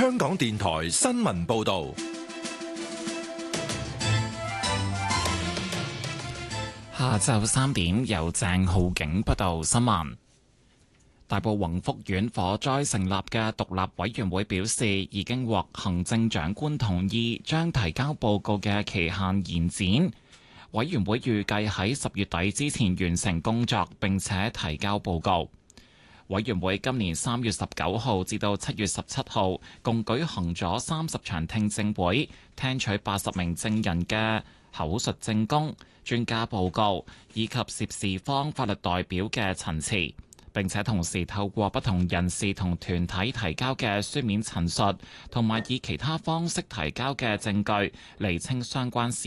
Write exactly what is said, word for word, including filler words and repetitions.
香港電台新聞報道。 下晝三點，由鄭浩景報道新聞。大埔宏福苑火災成立嘅獨立委員會表示，已經獲行政長官同意，將提交報告嘅期限延展。委員會預計喺十月底之前完成工作，並且提交報告。委員會今年三月十九號至到七月十七號，共舉行咗三十場聽證會，聽取八十名證人嘅口述證供、專家報告以及涉事方法律代表嘅陳詞。並且同時透過不同人士同團體提交嘅書面陳述，同埋以其他方式提交嘅證據，釐清相關事